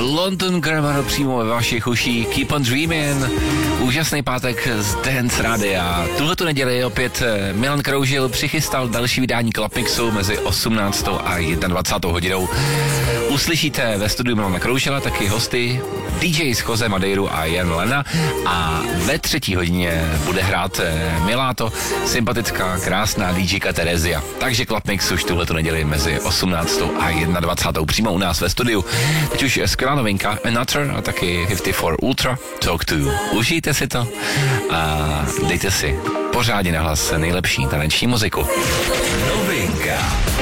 London Grammar přímo ve vašich uších. Keep on dreaming. Úžasný pátek z Dance Radia. Tuhletu neděli opět Milan Kroužil přichystal další vydání Club Mixu mezi 18. a 21. hodinou. Uslyšíte ve studiu Milana Kroužila taky hosty DJ z Jose Madeiru a Jan Lena a ve 3. hodině bude hrát Miláto, sympatická, krásná DJka Terezia. Takže Club Mix už tuhletu neděli mezi 18. a 21. přímo u nás ve studiu. Teď už skvělá novinka Another a taky 54 Ultra Talk to You. Užijte si to a dejte si pořádně nahlas nejlepší taneční muziku. Novinka.